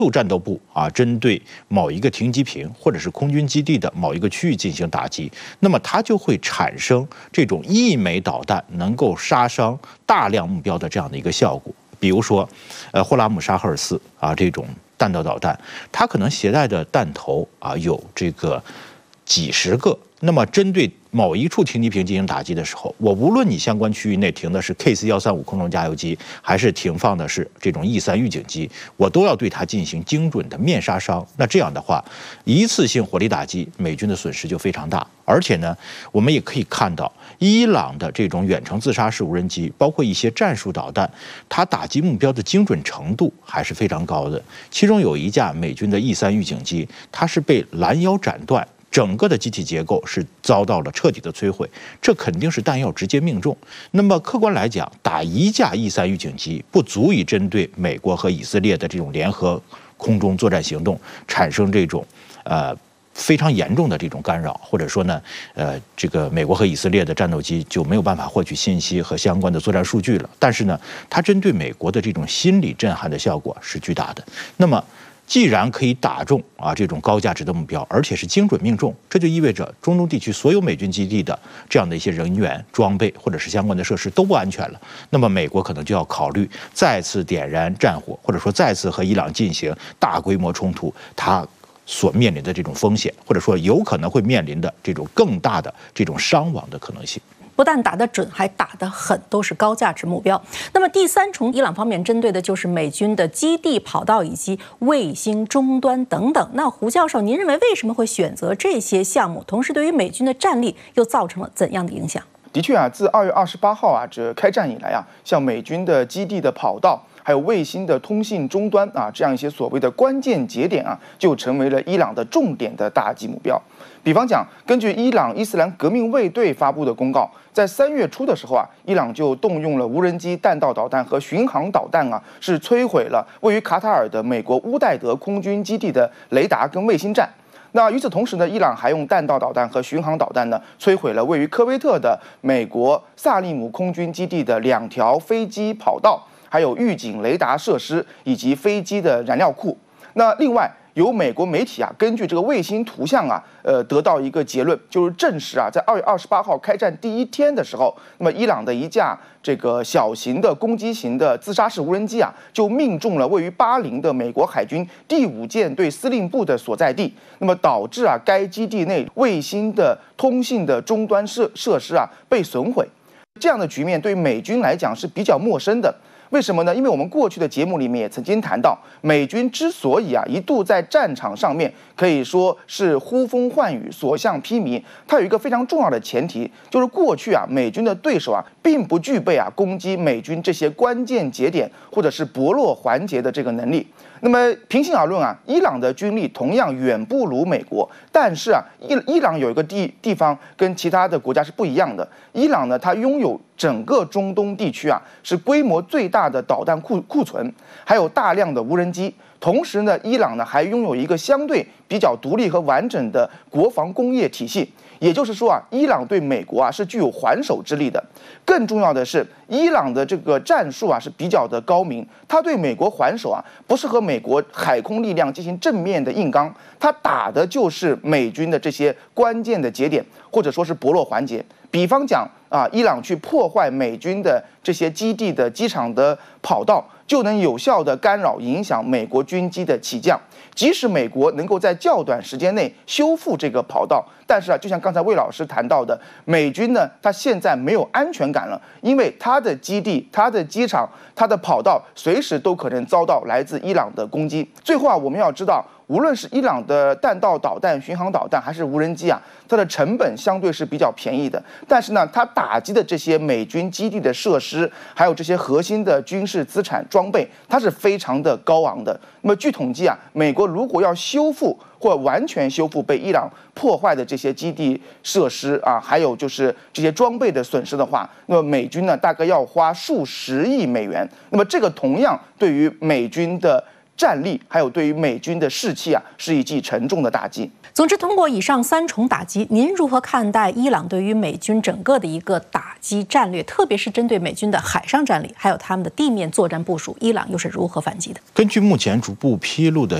陆战斗部针对某一个停机坪或者是空军基地的某一个区域进行打击，那么它就会产生这种一枚导弹能够杀伤大量目标的这样的一个效果。比如说，霍拉姆沙赫尔4这种弹道导弹，它可能携带的弹头有这个几十个。那么针对某一处停机坪进行打击的时候，我无论你相关区域内停的是 KC-135空中加油机，还是停放的是这种 E-3预警机，我都要对它进行精准的面杀伤。那这样的话，一次性火力打击，美军的损失就非常大。而且呢，我们也可以看到，伊朗的这种远程自杀式无人机，包括一些战术导弹，它打击目标的精准程度还是非常高的。其中有一架美军的 E-3预警机，它是被拦腰斩断。整个的机体结构是遭到了彻底的摧毁，这肯定是弹药直接命中。那么客观来讲，打一架 E-3预警机不足以针对美国和以色列的这种联合空中作战行动产生这种非常严重的这种干扰，或者说呢，这个美国和以色列的战斗机就没有办法获取信息和相关的作战数据了。但是呢，它针对美国的这种心理震撼的效果是巨大的。那么既然可以打中这种高价值的目标，而且是精准命中，这就意味着中东地区所有美军基地的这样的一些人员、装备或者是相关的设施都不安全了。那么美国可能就要考虑再次点燃战火，或者说再次和伊朗进行大规模冲突，它所面临的这种风险，或者说有可能会面临的这种更大的这种伤亡的可能性。 不但打得准，还打得狠，都是高价值目标。那么第三重，伊朗方面针对的就是美军的基地、跑道以及卫星终端等等。那胡教授，您认为为什么会选择这些项目？同时，对于美军的战力又造成了怎样的影响？ 的确自2月28号这开战以来像美军的基地的跑道，还有卫星的通信终端这样一些所谓的关键节点就成为了伊朗的重点的打击目标。比方讲，根据伊朗伊斯兰革命卫队发布的公告，在3月初的时候伊朗就动用了无人机、弹道导弹和巡航导弹是摧毁了位于卡塔尔的美国乌代德空军基地的雷达跟卫星站。那与此同时呢，伊朗还用弹道导弹和巡航导弹呢，摧毁了位于科威特的美国萨利姆空军基地的2条飞机跑道，还有预警雷达设施以及飞机的燃料库。那另外，由美国媒体根据这个卫星图像得到一个结论，就是证实在2月28号开战第一天的时候，那么伊朗的一架这个小型的攻击型的自杀式无人机就命中了位于巴林的美国海军第5舰队司令部的所在地，那么导致该基地内卫星的通信的终端设施被损毁。这样的局面对美军来讲是比较陌生的。为什么呢？因为我们过去的节目里面也曾经谈到，美军之所以一度在战场上面可以说是呼风唤雨、所向披靡，它有一个非常重要的前提，就是过去美军的对手并不具备攻击美军这些关键节点或者是薄弱环节的这个能力。那么平心而论伊朗的军力同样远不如美国，但是伊朗有一个地方跟其他的国家是不一样的。伊朗呢，它拥有整个中东地区是规模最大的导弹库存，还有大量的无人机。同时呢，伊朗呢还拥有一个相对比较独立和完整的国防工业体系。也就是说伊朗对美国是具有还手之力的。更重要的是，伊朗的这个战术是比较的高明，他对美国还手不是和美国海空力量进行正面的硬刚，他打的就是美军的这些关键的节点，或者说是薄弱环节。比方讲伊朗去破坏美军的这些基地的机场的跑道，就能有效的干扰影响美国军机的起降。即使美国能够在较短时间内修复这个跑道，但是就像刚才魏老师谈到的，美军呢，他现在没有安全感了，因为他的基地、他的机场、他的跑道随时都可能遭到来自伊朗的攻击。最后我们要知道，无论是伊朗的弹道导弹、巡航导弹，还是无人机它的成本相对是比较便宜的。但是呢，它打击的这些美军基地的设施，还有这些核心的军事资产装备，它是非常的高昂的。那么据统计美国如果要修复或完全修复被伊朗破坏的这些基地设施还有就是这些装备的损失的话，那么美军呢大概要花数十亿美元。那么这个同样对于美军的战力，还有对于美军的士气啊，是一记沉重的打击。 总之，通过以上3重打击，您如何看待伊朗对于美军整个的一个打击战略，特别是针对美军的海上战力，还有他们的地面作战部署，伊朗又是如何反击的？ 根据目前逐步披露的